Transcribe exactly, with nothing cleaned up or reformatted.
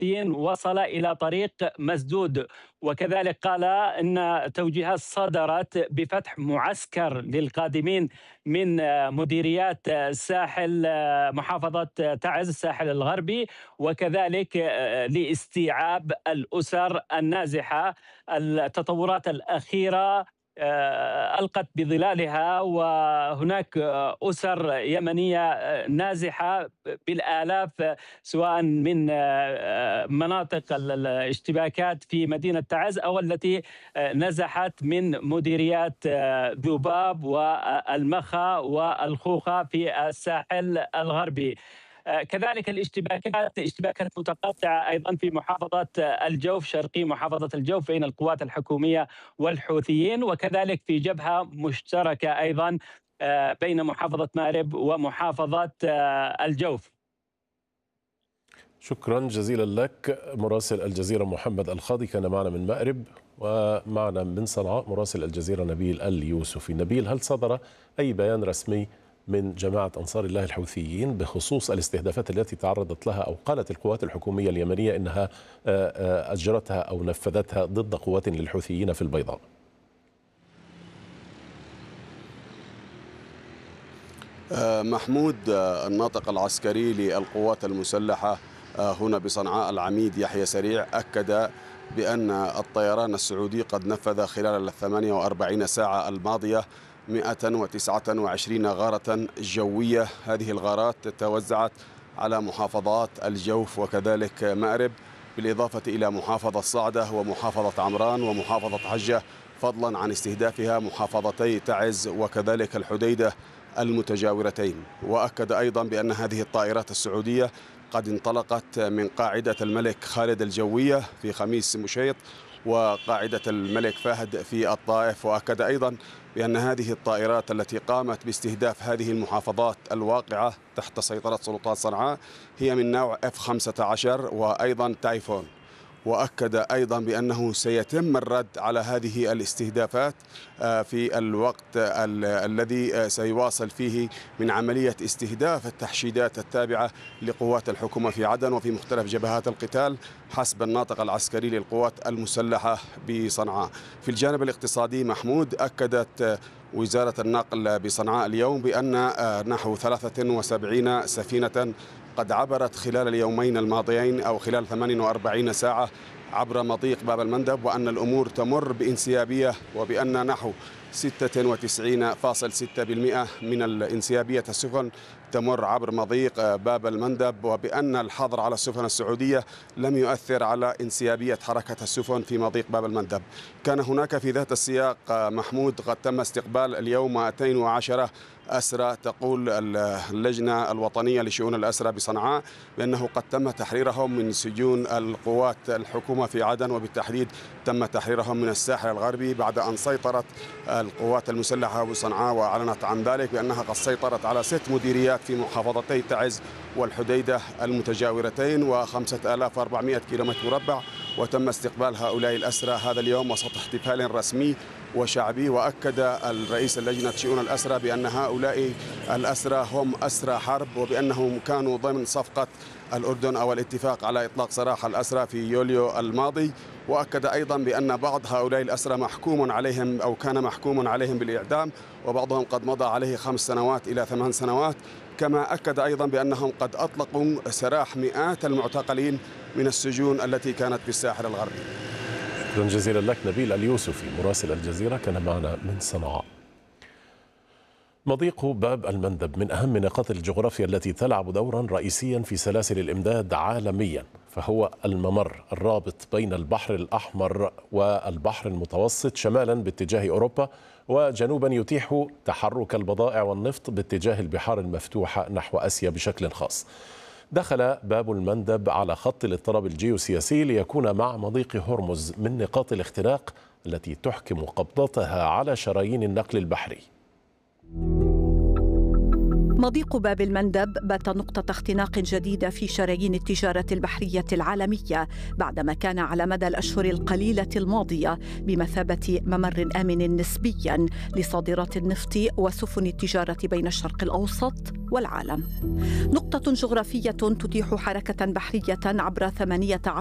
الحوثيين وصل إلى طريق مسدود. وكذلك قال إن توجيهات صدرت بفتح معسكر للقادمين من مديريات الساحل، محافظة تعز الساحل الغربي، وكذلك لاستيعاب الأسر النازحة. التطورات الأخيرة آه، ألقت بظلالها، وهناك آه، أسر يمنية آه، نازحة بالآلاف، آه، سواء من آه، آه، مناطق ال- الاشتباكات في مدينة تعز أو التي آه، نزحت من مديريات آه، ذوباب والمخا والخوخة في الساحل الغربي. آه، كذلك الاشتباكات اشتباكات متقاطعة أيضا في محافظة آه، الجوف، شرقي محافظة الجوف، بين القوات الحكومية والحوثيين، وكذلك في جبهة مشتركة أيضا آه، بين محافظة مأرب ومحافظة آه، الجوف. شكرا جزيلا لك مراسل الجزيرة محمد الخاضي كان معنا من مأرب، ومعنا من صنعاء مراسل الجزيرة نبيل اليوسفي. نبيل، هل صدر أي بيان رسمي من جماعة أنصار الله الحوثيين بخصوص الاستهدافات التي تعرضت لها أو قالت القوات الحكومية اليمنية إنها أجرتها أو نفذتها ضد قوات للحوثيين في البيضاء؟ محمود، الناطق العسكري للقوات المسلحة هنا بصنعاء العميد يحيى سريع أكد بأن الطيران السعودي قد نفذ خلال الثمانية وأربعين ساعة الماضية مئة وتسعة وعشرين غارة جوية. هذه الغارات توزعت على محافظات الجوف وكذلك مأرب، بالإضافة إلى محافظة صعدة ومحافظة عمران ومحافظة حجة، فضلا عن استهدافها محافظتي تعز وكذلك الحديدة المتجاورتين. وأكد أيضا بأن هذه الطائرات السعودية قد انطلقت من قاعدة الملك خالد الجوية في خميس مشيط وقاعدة الملك فهد في الطائف. وأكد أيضا بأن هذه الطائرات التي قامت باستهداف هذه المحافظات الواقعة تحت سيطرة سلطات صنعاء هي من نوع إف خمسة عشر وأيضا تايفون. وأكد أيضا بأنه سيتم الرد على هذه الاستهدافات في الوقت الذي سيواصل فيه من عملية استهداف التحشيدات التابعة لقوات الحكومة في عدن وفي مختلف جبهات القتال حسب الناطق العسكري للقوات المسلحة بصنعاء. في الجانب الاقتصادي محمود، أكدت وزارة النقل بصنعاء اليوم بأن نحو ثلاثة وسبعين سفينة قد عبرت خلال اليومين الماضيين أو خلال ثمانية وأربعين ساعة عبر مضيق باب المندب، وأن الأمور تمر بانسيابية، وبأن نحو ستة وتسعين فاصلة ستة بالمئة من الانسيابية السفن تمر عبر مضيق باب المندب، وبأن الحظر على السفن السعودية لم يؤثر على انسيابية حركة السفن في مضيق باب المندب. كان هناك في ذات السياق محمود قد تم استقبال اليوم مئتين وعشرة أسرى. تقول اللجنة الوطنية لشؤون الأسرى بصنعاء بأنه قد تم تحريرهم من سجون القوات الحكومة في عدن، وبالتحديد تم تحريرهم من الساحل الغربي بعد أن سيطرت القوات المسلحة بصنعاء وأعلنت عن ذلك بأنها قد سيطرت على ست مديريات في محافظتي تعز والحديدة المتجاورتين وخمسة آلاف وأربعمئة كيلومتر مربع. وتم استقبال هؤلاء الأسرى هذا اليوم وسط احتفال رسمي وشعبي. وأكد الرئيس اللجنة شؤون الأسرى بأن هؤلاء الأسرى هم أسرى حرب، وبأنهم كانوا ضمن صفقة الأردن أو الاتفاق على إطلاق سراح الأسرى في يوليو الماضي. وأكد أيضا بأن بعض هؤلاء الأسرى محكوم عليهم أو كان محكوم عليهم بالإعدام، وبعضهم قد مضى عليه خمس سنوات إلى ثمان سنوات. كما أكد أيضا بأنهم قد أطلقوا سراح مئات المعتقلين من السجون التي كانت في الساحل الغربي. شكرا جزيلا لك نبيل اليوسفي مراسل الجزيرة كان معنا من صنعاء. مضيق باب المندب من أهم نقاط الجغرافيا التي تلعب دورا رئيسيا في سلاسل الإمداد عالميا، فهو الممر الرابط بين البحر الأحمر والبحر المتوسط، شمالا باتجاه أوروبا وجنوبا يتيح تحرك البضائع والنفط باتجاه البحار المفتوحة نحو آسيا بشكل خاص. دخل باب المندب على خط الاضطراب الجيوسياسي ليكون مع مضيق هرمز من نقاط الاختراق التي تحكم قبضتها على شرايين النقل البحري. مضيق باب المندب بات نقطة اختناق جديدة في شرايين التجارة البحرية العالمية بعدما كان على مدى الأشهر القليلة الماضية بمثابة ممر آمن نسبياً لصادرات النفط وسفن التجارة بين الشرق الأوسط والعالم. نقطة جغرافية تتيح حركة بحرية عبر ثمانية